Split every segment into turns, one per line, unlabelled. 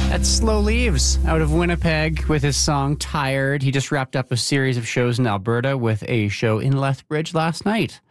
That's Slow Leaves out of Winnipeg with his song Tired. He just wrapped up a series of shows in Alberta with a show in Lethbridge last night.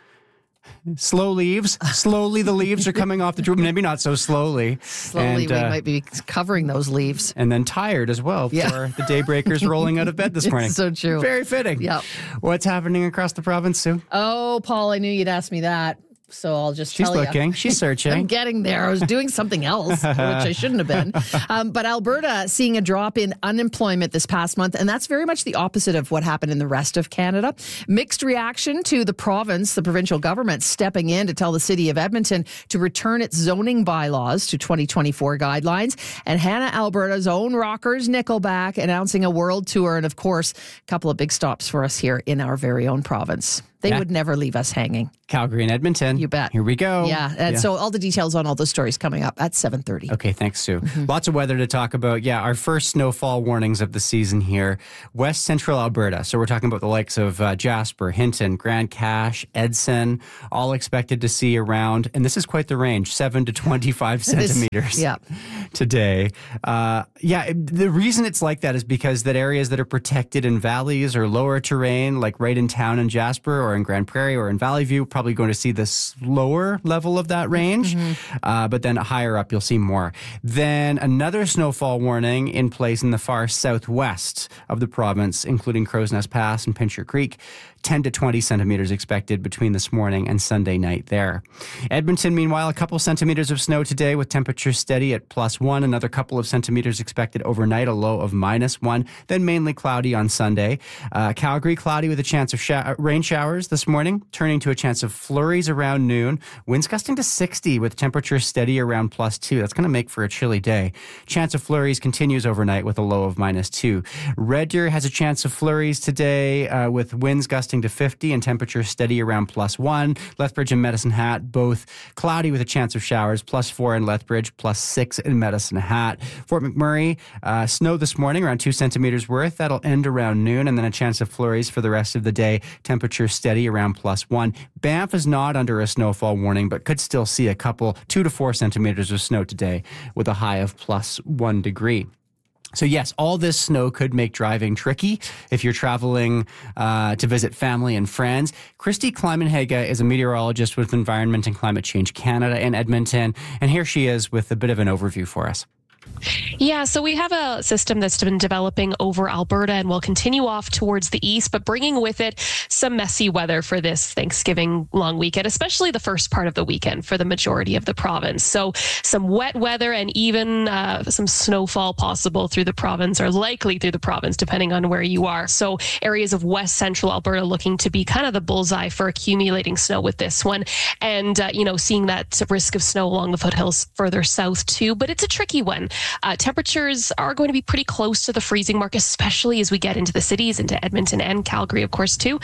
Slow Leaves. Slowly the leaves are coming off the tree. Maybe not so slowly.
Slowly, we might be covering those leaves.
And then Tired as well for the daybreakers rolling out of bed this morning.
So true.
Very fitting.
Yeah.
What's happening across the province, Sue?
Oh, Paul, I knew you'd ask me that. So I'll just tell you.
She's looking. She's searching.
I'm getting there. I was doing something else, which I shouldn't have been. But Alberta seeing a drop in unemployment this past month, and that's very much the opposite of what happened in the rest of Canada. Mixed reaction to the province, the provincial government stepping in to tell the city of Edmonton to return its zoning bylaws to 2024 guidelines. And Hannah, Alberta's own rockers, Nickelback, announcing a world tour. And of course, a couple of big stops for us here in our very own province. They would never leave us hanging.
Calgary and Edmonton.
You bet.
Here we go.
Yeah. And so all the details on all those stories coming up at 7:30.
Okay, thanks, Sue. Lots of weather to talk about. Yeah, our first snowfall warnings of the season here. West Central Alberta. So we're talking about the likes of Jasper, Hinton, Grand Cache, Edson, all expected to see around, and this is quite the range, 7 to 25 centimeters today. The reason it's like that is because that areas that are protected in valleys or lower terrain, like right in town in Jasper or in Grand Prairie or in Valley View, probably going to see this lower level of that range. But then higher up, you'll see more. Then another snowfall warning in place in the far southwest of the province, including Crow's Nest Pass and Pincher Creek. 10 to 20 centimeters expected between this morning and Sunday night there. Edmonton, meanwhile, a couple centimeters of snow today with temperatures steady at +1. Another couple of centimeters expected overnight, a low of -1. Then mainly cloudy on Sunday. Calgary, cloudy with a chance of rain showers this morning, turning to a chance of flurries around noon. Winds gusting to 60 with temperatures steady around +2. That's going to make for a chilly day. Chance of flurries continues overnight with a low of -2. Red Deer has a chance of flurries today with winds gusting to 50 and temperatures steady around +1. Lethbridge and Medicine Hat, both cloudy with a chance of showers, +4 in Lethbridge, +6 in Medicine Hat. Fort McMurray, snow this morning, around 2 centimeters worth. That'll end around noon, and then a chance of flurries for the rest of the day. Temperature steady around +1. Banff is not under a snowfall warning, but could still see a couple, 2 to 4 centimeters of snow today with a high of +1 degree. So yes, all this snow could make driving tricky if you're traveling to visit family and friends. Christy Kleimenhage is a meteorologist with Environment and Climate Change Canada in Edmonton, and here she is with a bit of an overview for us.
Yeah, so we have a system that's been developing over Alberta and will continue off towards the east, but bringing with it some messy weather for this Thanksgiving long weekend, especially the first part of the weekend for the majority of the province. So some wet weather and even some snowfall possible through the province, or likely through the province, depending on where you are. So areas of West Central Alberta looking to be kind of the bullseye for accumulating snow with this one. And, seeing that risk of snow along the foothills further south too, but it's a tricky one. Temperatures are going to be pretty close to the freezing mark, especially as we get into the cities, into Edmonton and Calgary, of course, too.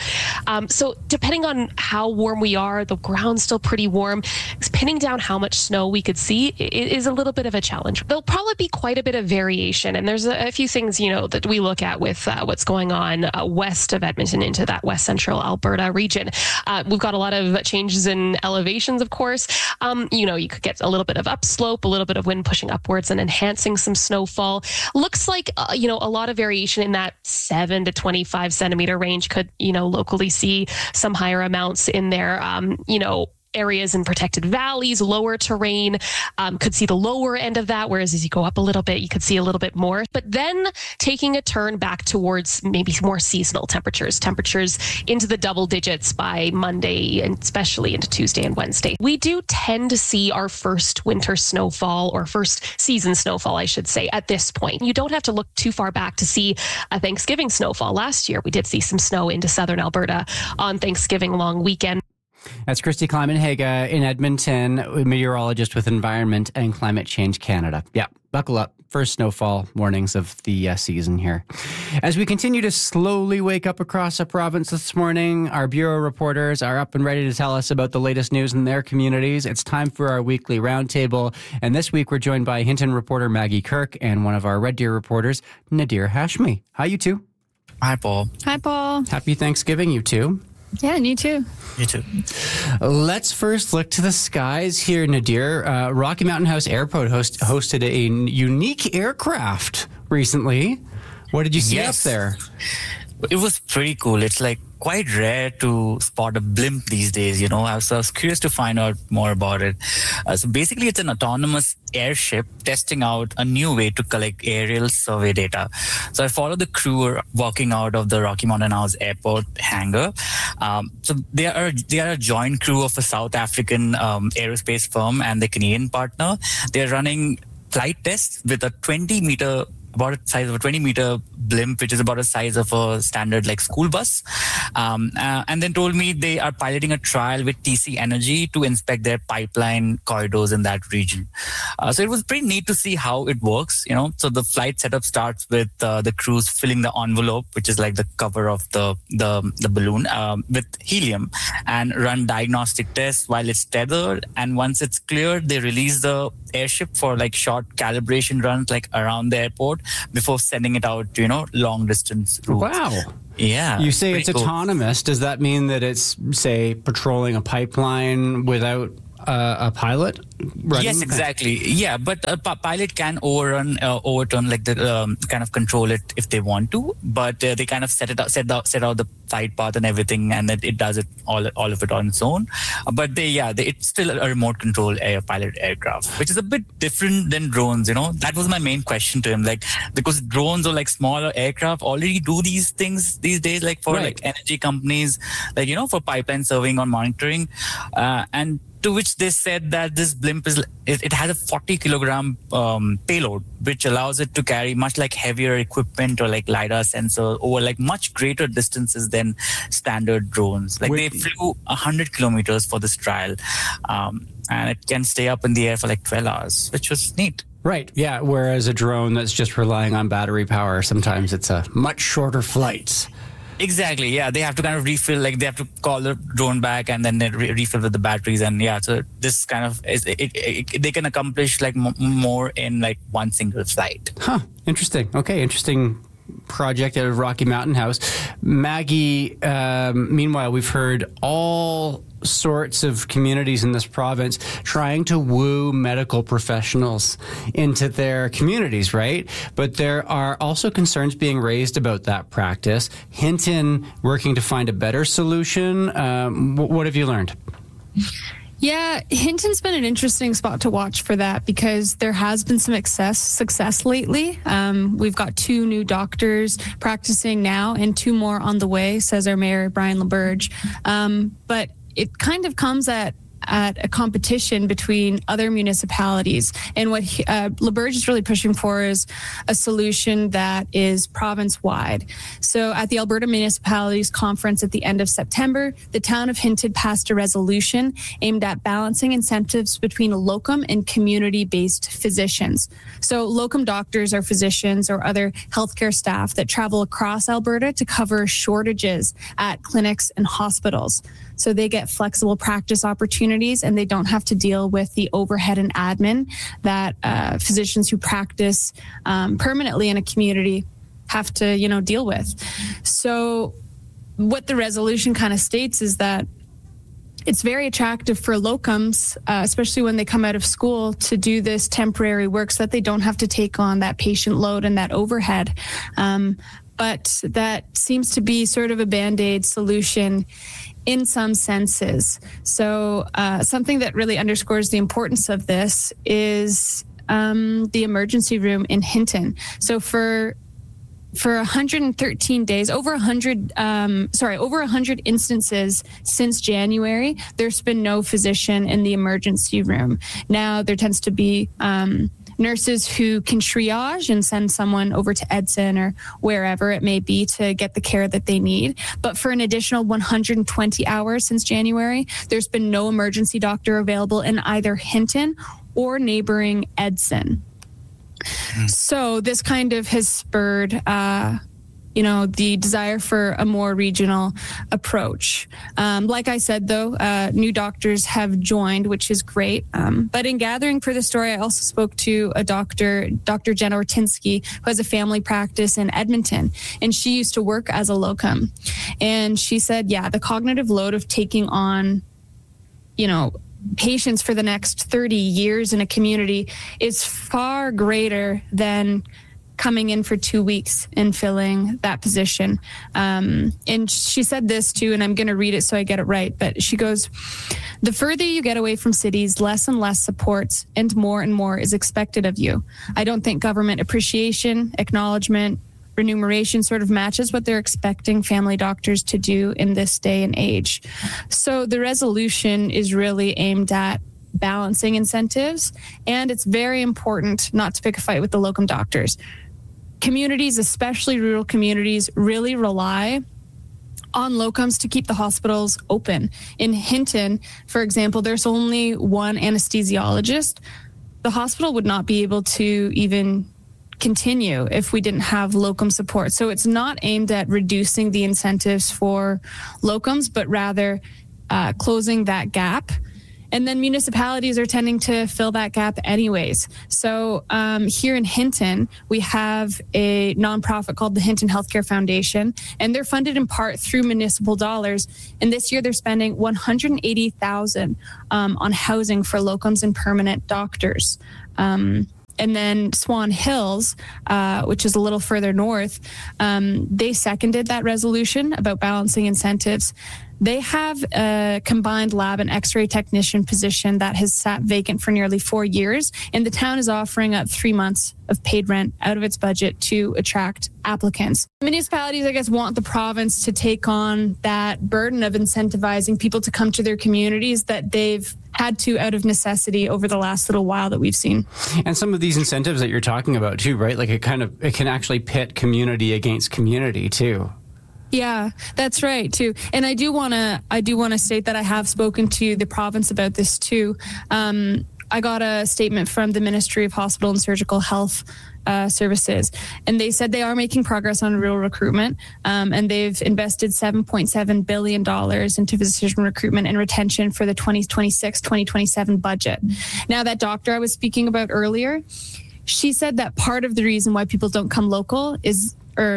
So depending on how warm we are, the ground's still pretty warm. Pinning down how much snow we could see is a little bit of a challenge. There'll probably be quite a bit of variation, and there's a few things, that we look at with what's going on west of Edmonton into that West Central Alberta region. We've got a lot of changes in elevations, of course. You could get a little bit of upslope, a little bit of wind pushing upwards and enhancing some snowfall. Looks like, a lot of variation in that 7 to 25 centimeter range. Could, locally see some higher amounts in there. Areas in protected valleys, lower terrain, could see the lower end of that, whereas as you go up a little bit, you could see a little bit more. But then taking a turn back towards maybe more seasonal temperatures into the double digits by Monday, and especially into Tuesday and Wednesday. We do tend to see our first winter snowfall, or first season snowfall, I should say, at this point. You don't have to look too far back to see a Thanksgiving snowfall. Last year, we did see some snow into southern Alberta on Thanksgiving long weekend.
That's Christy Kleimenhage in Edmonton, meteorologist with Environment and Climate Change Canada. Yeah, buckle up. First snowfall warnings of the season here. As we continue to slowly wake up across the province this morning, our bureau reporters are up and ready to tell us about the latest news in their communities. It's time for our weekly roundtable. And this week we're joined by Hinton reporter Maggie Kirk and one of our Red Deer reporters, Nadir Hashmi. Hi, you two.
Hi, Paul.
Hi, Paul.
Happy Thanksgiving, you two.
Yeah, me too.
You too.
Let's first look to the skies here, Nadir. Rocky Mountain House Airport hosted a unique aircraft recently. What did you see up there?
It was pretty cool. It's like quite rare to spot a blimp these days, you know. So I was curious to find out more about it. So basically, it's an autonomous airship testing out a new way to collect aerial survey data. So I followed the crew walking out of the Rocky Mountain House Airport hangar. So they are a joint crew of a South African aerospace firm and the Canadian partner. They're running flight tests with a 20-meter about the size of a 20-meter blimp, which is about the size of a standard like school bus. And then told me they are piloting a trial with TC Energy to inspect their pipeline corridors in that region. So it was pretty neat to see how it works, you know. So the flight setup starts with the crews filling the envelope, which is like the cover of the balloon, with helium, and run diagnostic tests while it's tethered. And once it's cleared, they release the airship for like short calibration runs like around the airport before sending it out to, you know, long distance routes.
Wow.
Yeah.
You say it's
cool.
autonomous. Does that mean that it's, say, patrolling a pipeline without a pilot running?
Yes, exactly. Yeah, but a pilot can overturn like the kind of control it if they want to, but they kind of set out the flight path and everything, and it does it all of it on its own. But it's still a remote control pilot aircraft, which is a bit different than drones. You know, that was my main question to him, like, because drones or like smaller aircraft already do these things these days, like for like energy companies, like, you know, for pipeline surveying or monitoring, and to which they said that this blimp it has a 40 kilogram payload, which allows it to carry much like heavier equipment or like LiDAR sensor over like much greater distances than standard drones. Like they flew 100 kilometers for this trial, and it can stay up in the air for like 12 hours, which was neat.
Right. Yeah. Whereas a drone that's just relying on battery power, sometimes it's a much shorter flight.
Exactly. Yeah, they have to kind of refill. Like they have to call the drone back and then they refill with the batteries. And yeah, so this kind of they can accomplish like more in like one single flight.
Huh. Interesting. Okay. Interesting project out of Rocky Mountain House. Maggie, meanwhile, we've heard all sorts of communities in this province trying to woo medical professionals into their communities, right? But there are also concerns being raised about that practice. Hinton working to find a better solution. What have you learned?
Yeah, Hinton's been an interesting spot to watch for that because there has been some success lately. We've got 2 new doctors practicing now and 2 more on the way, says our mayor, Brian LaBerge. But it kind of comes at a competition between other municipalities. And what LaBerge is really pushing for is a solution that is province-wide. So at the Alberta Municipalities Conference at the end of September, the town of Hinton passed a resolution aimed at balancing incentives between locum and community-based physicians. So locum doctors are physicians or other healthcare staff that travel across Alberta to cover shortages at clinics and hospitals. So they get flexible practice opportunities and they don't have to deal with the overhead and admin that physicians who practice permanently in a community have to, deal with. So what the resolution kind of states is that it's very attractive for locums, especially when they come out of school, to do this temporary work so that they don't have to take on that patient load and that overhead. But that seems to be sort of a Band-Aid solution in some senses. So something that really underscores the importance of this is the emergency room in Hinton. So for 113 days, over 100 instances since January, there's been no physician in the emergency room. Now there tends to be nurses who can triage and send someone over to Edson or wherever it may be to get the care that they need. But for an additional 120 hours since January, there's been no emergency doctor available in either Hinton or neighboring Edson. So this kind of has spurred the desire for a more regional approach. Like I said, though, new doctors have joined, which is great. But in gathering for the story, I also spoke to a doctor, Dr. Jenna Ortinsky, who has a family practice in Edmonton, and she used to work as a locum. And she said, the cognitive load of taking on, patients for the next 30 years in a community is far greater than coming in for 2 weeks and filling that position. And she said this too, and I'm going to read it so I get it right. But she goes, the further you get away from cities, less and less supports and more is expected of you. I don't think government appreciation, acknowledgement, remuneration sort of matches what they're expecting family doctors to do in this day and age. So the resolution is really aimed at balancing incentives, and it's very important not to pick a fight with the locum doctors. Communities, especially rural communities, really rely on locums to keep the hospitals open. In Hinton, for example, there's only one anesthesiologist. The hospital would not be able to even continue if we didn't have locum support. So it's not aimed at reducing the incentives for locums, but rather closing that gap. And then municipalities are tending to fill that gap anyways. So here in Hinton, we have a nonprofit called the Hinton Healthcare Foundation, and they're funded in part through municipal dollars. And this year they're spending $180,000 on housing for locums and permanent doctors. And then Swan Hills, which is a little further north, they seconded that resolution about balancing incentives. They have a combined lab and x-ray technician position that has sat vacant for nearly 4 years, and the town is offering up 3 months of paid rent out of its budget to attract applicants. Municipalities, I guess, want the province to take on that burden of incentivizing people to come to their communities that they've had to out of necessity over the last little while that we've seen.
And some of these incentives that you're talking about too, right? Like it can actually pit community against community too.
Yeah, that's right too. And I do want to state that I have spoken to the province about this too. I got a statement from the Ministry of Hospital and Surgical Health Services, and they said they are making progress on rural recruitment, and they've invested $7.7 billion into physician recruitment and retention for the 2026-2027 budget. Now, that doctor I was speaking about earlier, she said that part of the reason why people don't come rural, is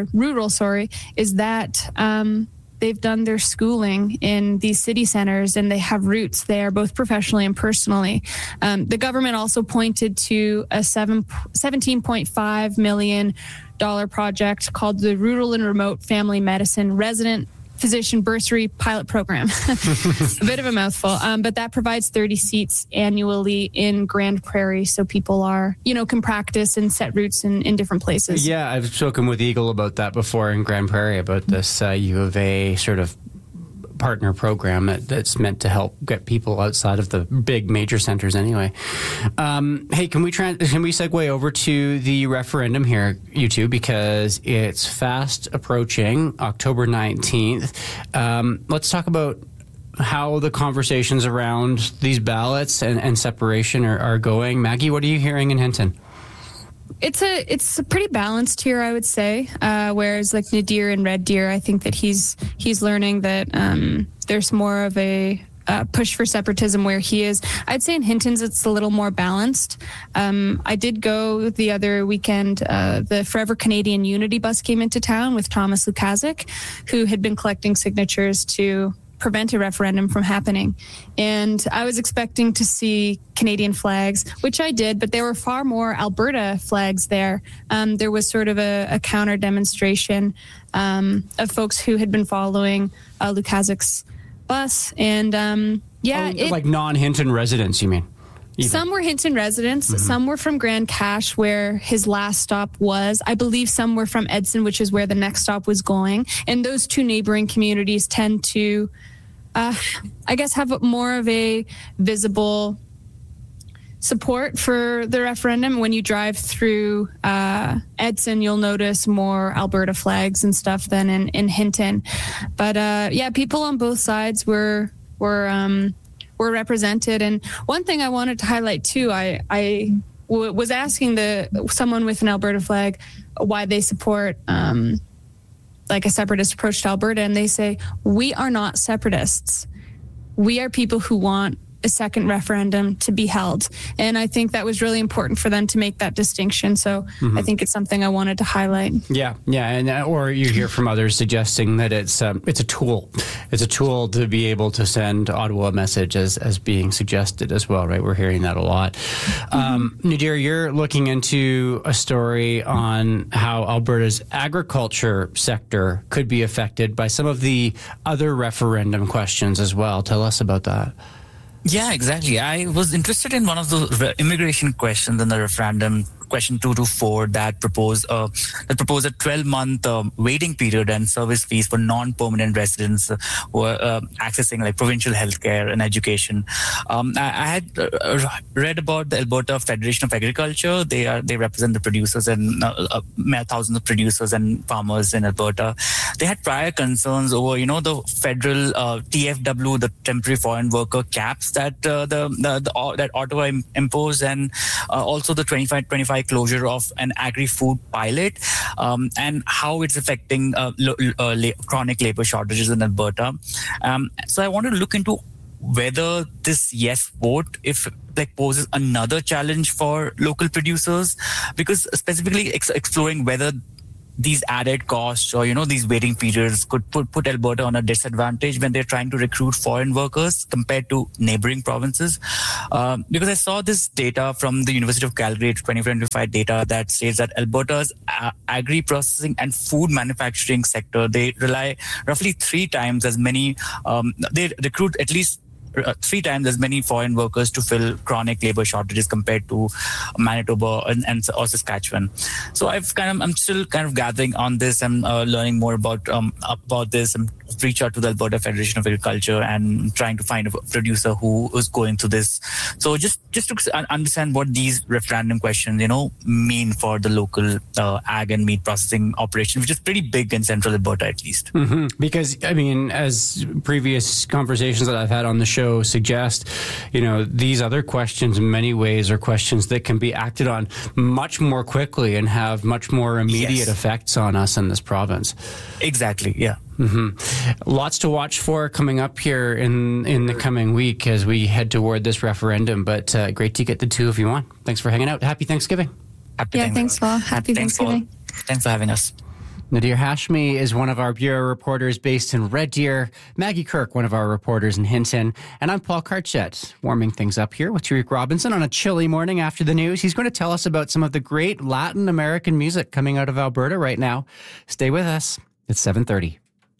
that they've done their schooling in these city centers and they have roots there, both professionally and personally. The government also pointed to a $17.5 million project called the Rural and Remote Family Medicine Resident Physician Bursary Pilot Program. A bit of a mouthful, but that provides 30 seats annually in Grand Prairie, so people can practice and set roots in different places.
Yeah, I've spoken with Eagle about that before in Grand Prairie, about this U of A sort of partner program that's meant to help get people outside of the big major centers anyway. Hey, can we segue over to the referendum here, you two, because it's fast approaching October 19th. Let's talk about how the conversations around these ballots and separation are going. Maggie, what are you hearing in Hinton?
It's a pretty balanced here, I would say. Whereas like Nadir and Red Deer, I think that he's learning that there's more of a push for separatism where he is. I'd say in Hinton's it's a little more balanced. I did go the other weekend. The Forever Canadian Unity bus came into town with Thomas Lukazik, who had been collecting signatures to prevent a referendum from happening. And I was expecting to see Canadian flags, which I did, but there were far more Alberta flags there. There was sort of a counter demonstration of folks who had been following Lukazik's bus. And
like non-Hinton residents, you mean? Even.
Some were Hinton residents. Mm-hmm. Some were from Grande Cache, where his last stop was. I believe some were from Edson, which is where the next stop was going. And those two neighboring communities tend to, have more of a visible support for the referendum. When you drive through Edson, you'll notice more Alberta flags and stuff than in Hinton. But people on both sides were represented. And one thing I wanted to highlight too, I was asking someone with an Alberta flag why they support like a separatist approach to Alberta, and they say, we are not separatists. We are people who want a second referendum to be held. And I think that was really important for them to make that distinction. So I think it's something I wanted to highlight.
Yeah. And or you hear from others suggesting that it's a tool. It's a tool to be able to send Ottawa a message as being suggested as well, right? We're hearing that a lot. Nadir, you're looking into a story on how Alberta's agriculture sector could be affected by some of the other referendum questions as well. Tell us about that.
Yeah, exactly. I was interested in one of the immigration questions in the referendum, question 224, that proposed a 12-month waiting period and service fees for non-permanent residents who are accessing like provincial healthcare and education. I had read about the Alberta Federation of Agriculture. They represent the producers and thousands of producers and farmers in Alberta. They had prior concerns over, the federal TFW, the temporary foreign worker caps that that Ottawa imposed, and also the 25 closure of an agri-food pilot, and how it's affecting chronic labor shortages in Alberta. So I wanted to look into whether this yes vote, if poses another challenge for local producers, because specifically exploring whether these added costs or, these waiting periods could put Alberta on a disadvantage when they're trying to recruit foreign workers compared to neighboring provinces. Because I saw this data from the University of Calgary 2025 data that says that Alberta's agri-processing and food manufacturing sector, they rely roughly 3 times as many, they recruit at least 3 times as many foreign workers to fill chronic labor shortages compared to Manitoba or Saskatchewan. So I'm still kind of gathering on this and learning more about this, and reach out to the Alberta Federation of Agriculture and trying to find a producer who is going through this. So just to understand what these referendum questions, mean for the local ag and meat processing operation, which is pretty big in central Alberta at least. Mm-hmm.
Because, as previous conversations that I've had on the show suggest, these other questions in many ways are questions that can be acted on much more quickly and have much more immediate effects on us in this province.
Exactly, yeah.
Mm-hmm. Lots to watch for coming up here in the coming week as we head toward this referendum, but great to get the two of you on. Thanks for hanging out. Happy Thanksgiving.
Thanks, Paul. Happy Thanksgiving.
Thanks for having us.
Nadir Hashmi is one of our Bureau reporters based in Red Deer, Maggie Kirk, one of our reporters in Hinton, and I'm Paul Karchet, warming things up here with Tariq Robinson on a chilly morning after the news. He's going to tell us about some of the great Latin American music coming out of Alberta right now. Stay with us. It's 7:30.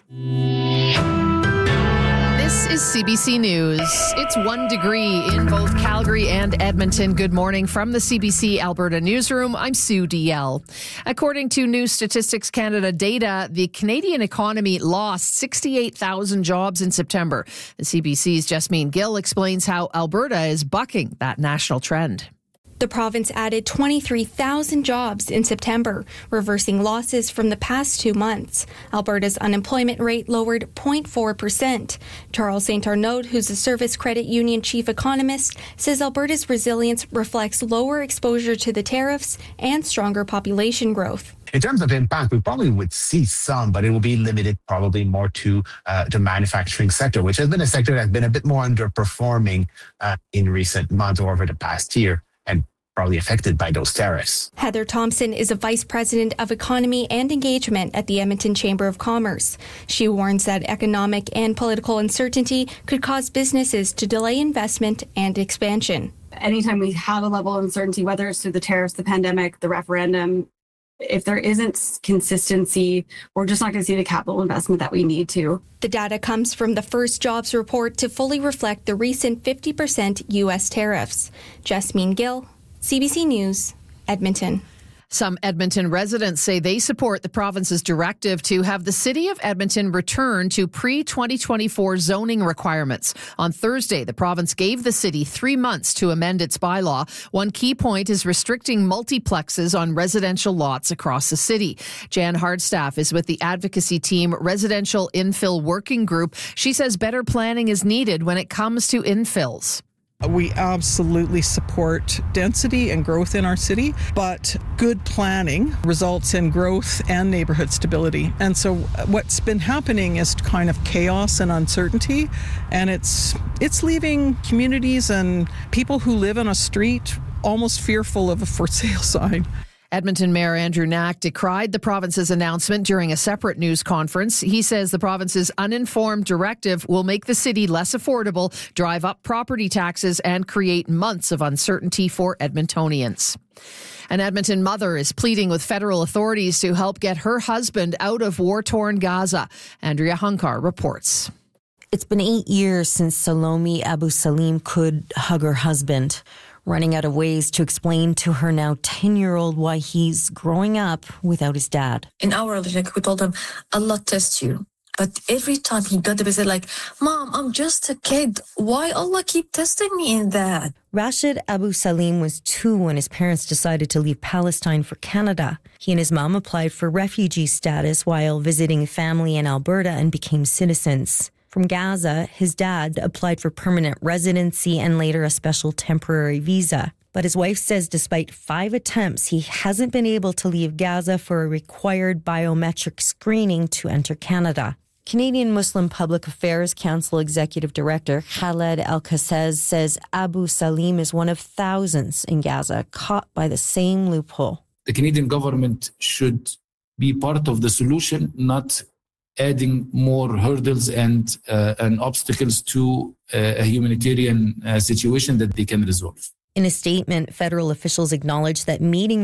This is CBC News. It's 1 degree in both Calgary and Edmonton. Good morning from the CBC Alberta newsroom. I'm Sue DL. According to New Statistics Canada data, the Canadian economy lost 68,000 jobs in September. The CBC's Jasmine Gill explains how Alberta is bucking that national trend.
The province added 23,000 jobs in September, reversing losses from the past 2 months. Alberta's unemployment rate lowered 0.4%. Charles St. Arnaud, who's a Service Credit Union chief economist, says Alberta's resilience reflects lower exposure to the tariffs and stronger population growth.
In terms of impact, we probably would see some, but it will be limited probably more to the manufacturing sector, which has been a sector that's been a bit more underperforming in recent months or over the past year, and probably affected by those tariffs.
Heather Thompson is a vice president of economy and engagement at the Edmonton Chamber of Commerce. She warns that economic and political uncertainty could cause businesses to delay investment and expansion.
Anytime we have a level of uncertainty, whether it's through the tariffs, the pandemic, the referendum, if there isn't consistency, we're just not going to see the capital investment that we need to.
The data comes from the first jobs report to fully reflect the recent 50% U.S. tariffs. Jasmine Gill, CBC News, Edmonton.
Some Edmonton residents say they support the province's directive to have the city of Edmonton return to pre-2024 zoning requirements. On Thursday, the province gave the city 3 months to amend its bylaw. One key point is restricting multiplexes on residential lots across the city. Jan Hardstaff is with the advocacy team Residential Infill Working Group. She says better planning is needed when it comes to infills.
We absolutely support density and growth in our city, but good planning results in growth and neighborhood stability. And so what's been happening is kind of chaos and uncertainty, and it's leaving communities and people who live on a street almost fearful of a for sale sign.
Edmonton Mayor Andrew Knack decried the province's announcement during a separate news conference. He says the province's uninformed directive will make the city less affordable, drive up property taxes, and create months of uncertainty for Edmontonians. An Edmonton mother is pleading with federal authorities to help get her husband out of war-torn Gaza. Andrea Hunkar reports.
It's been 8 years since Salome Abu Salim could hug her husband, running out of ways to explain to her now 10-year-old why he's growing up without his dad.
In our religion, we told him, Allah tests you. But every time he got to visit, like, Mom, I'm just a kid. Why Allah keep testing me in that?
Rashid Abu Salim was 2 when his parents decided to leave Palestine for Canada. He and his mom applied for refugee status while visiting family in Alberta and became citizens. From Gaza, his dad applied for permanent residency and later a special temporary visa. But his wife says despite 5 attempts, he hasn't been able to leave Gaza for a required biometric screening to enter Canada. Canadian Muslim Public Affairs Council Executive Director Khaled Al-Qassez says Abu Salim is one of thousands in Gaza caught by the same loophole.
The Canadian government should be part of the solution, not adding more hurdles and obstacles to a humanitarian situation that they can resolve.
In a statement, federal officials acknowledged that meeting